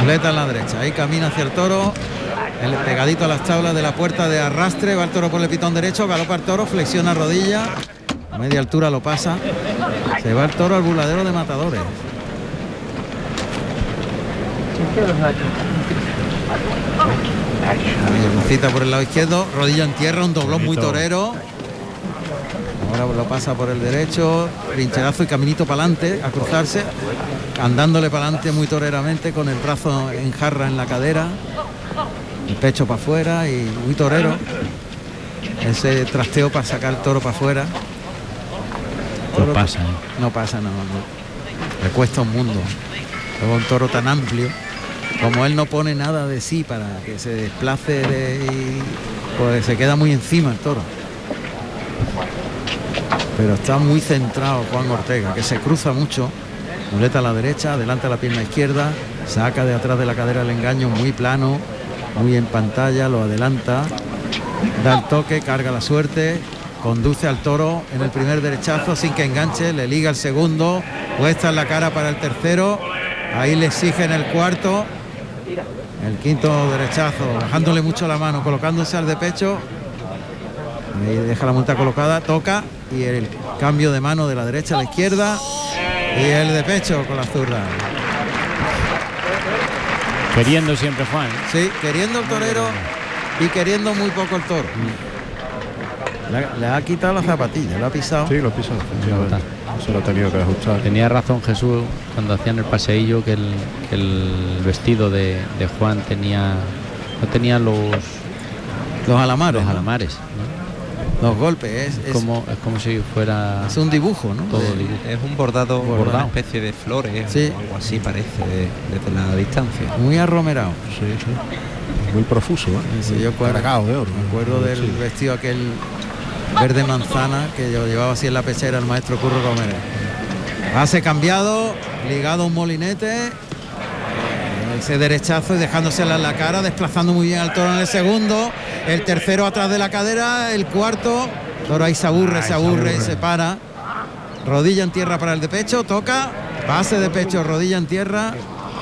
muleta en la derecha, ahí camina hacia el toro, el pegadito a las tablas de la puerta de arrastre, va el toro por el pitón derecho, galopa el toro, flexiona rodilla, a media altura lo pasa, se va el toro al burladero de matadores. Cita por el lado izquierdo, rodilla en tierra, un doblón muy torero. Ahora lo pasa por el derecho, trincherazo y caminito para adelante, a cruzarse, andándole para adelante muy toreramente, con el brazo en jarra en la cadera, el pecho para afuera y muy torero. Ese trasteo para sacar el toro para afuera. No pasa, ¿eh? No pasa, no. Le cuesta un mundo. Luego un toro tan amplio, como él no pone nada de sí para que se desplace pues se queda muy encima el toro. Pero está muy centrado Juan Ortega, que se cruza mucho, muleta a la derecha, adelanta la pierna izquierda, saca de atrás de la cadera el engaño muy plano, muy en pantalla, lo adelanta, da el toque, carga la suerte, conduce al toro en el primer derechazo sin que enganche, le liga el segundo, puesta en la cara para el tercero, ahí le exige en el cuarto, el quinto derechazo, bajándole mucho la mano, colocándose al de pecho, ahí deja la muleta colocada, toca y el cambio de mano de la derecha a la izquierda y el de pecho con la zurda. Queriendo siempre Juan. Sí, queriendo el torero y queriendo muy poco el toro. Le ha quitado la zapatilla, lo ha pisado. Sí, lo ha pisado. Se lo ha tenido que ajustar. Tenía razón Jesús cuando hacían el paseillo que el vestido de Juan no tenía los alamares. Los alamares, ¿no? Los golpes, es como si fuera... Es un dibujo, ¿no? Todo dibujo. Es un bordado, una especie de flores, sí, o algo así parece desde la distancia. Muy arromerado. Sí. Muy profuso, ¿eh? Sí, yo cargado de oro. Me acuerdo del vestido aquel verde manzana que yo llevaba así en la pechera el maestro Curro Romero. Pase cambiado, ligado a un molinete, ese derechazo y dejándosela en la cara, desplazando muy bien al toro en el segundo, el tercero atrás de la cadera, el cuarto, toro ahí se aburre y se para, rodilla en tierra para el de pecho, toca, pase de pecho, rodilla en tierra.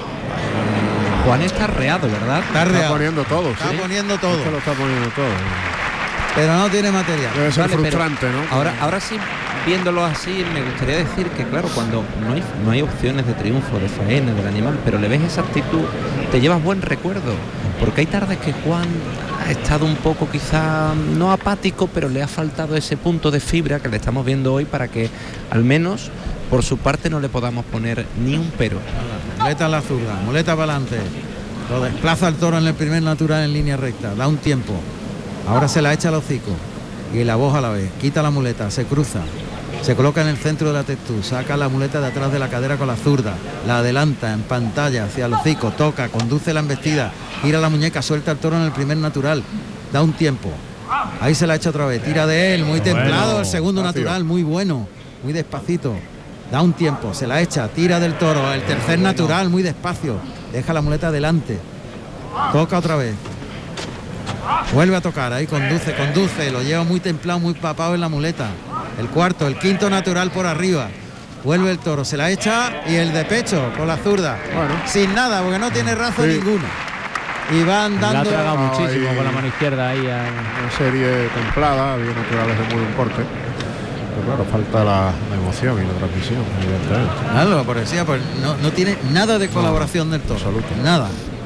Juan está arreado, ¿verdad? Está poniendo todo. Está poniendo todo. Lo está poniendo todo. Pero no tiene material. Debe ser frustrante, ¿no? Ahora sí, viéndolo así, me gustaría decir que claro, cuando no hay opciones de triunfo, de faena, del animal, pero le ves esa actitud, te llevas buen recuerdo, porque hay tardes que Juan ha estado un poco quizá no apático, pero le ha faltado ese punto de fibra que le estamos viendo hoy para que al menos por su parte no le podamos poner ni un pero. Muleta a la zurda, muleta para adelante, lo desplaza el toro en el primer natural en línea recta, da un tiempo. Ahora se la echa al hocico y la voz a la vez, quita la muleta, se cruza, se coloca en el centro de la textura, saca la muleta de atrás de la cadera con la zurda, la adelanta en pantalla hacia el hocico, toca, conduce la embestida, gira la muñeca, suelta el toro en el primer natural, da un tiempo, ahí se la echa otra vez, tira de él, muy templado, el segundo natural, muy bueno, muy despacito, da un tiempo, se la echa, tira del toro, el tercer natural, muy despacio, deja la muleta adelante, toca otra vez. Vuelve a tocar, ahí conduce, lo lleva muy templado, muy papado en la muleta. El cuarto, el quinto natural por arriba. Vuelve el toro, se la echa y el de pecho con la zurda. Bueno, sin nada, porque no tiene razón ninguna. Y va andando. La ha tragado muchísimo con la mano izquierda ahí. Una serie templada, bien naturales de muy buen corte. Pero claro, falta la emoción y la transmisión, evidentemente. Claro, por decía, pues no tiene nada de colaboración del toro. Absoluto. Nada.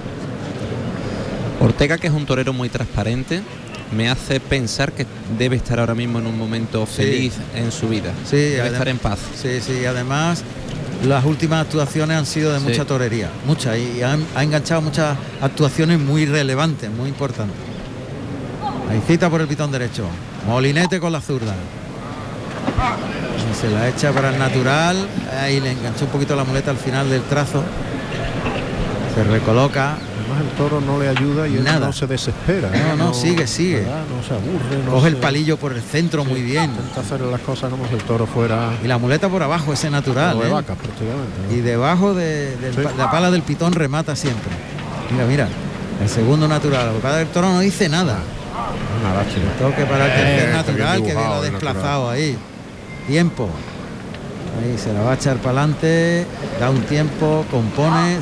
Ortega, que es un torero muy transparente, me hace pensar que debe estar ahora mismo en un momento feliz en su vida. Sí, debe estar en paz. Sí, además las últimas actuaciones han sido de mucha torería, muchas, y ha enganchado muchas actuaciones muy relevantes, muy importantes. Ahí cita por el pitón derecho, molinete con la zurda. Se la echa para el natural, ahí le enganchó un poquito la muleta al final del trazo. Se recoloca. Además el toro no le ayuda y él no se desespera. No, sigue. No se aburre. Coge el palillo por el centro muy bien. Intenta hacer las cosas como si el toro fuera... Y la muleta por abajo, ese natural. De vaca, prácticamente, ¿no? Y debajo de la pala del pitón remata siempre. Mira, el segundo natural. El padre del toro no dice nada. Nada, chico. Toque para el tercer natural, que bien lo ha desplazado ahí. Tiempo. Ahí se la va a echar para adelante, da un tiempo, compone,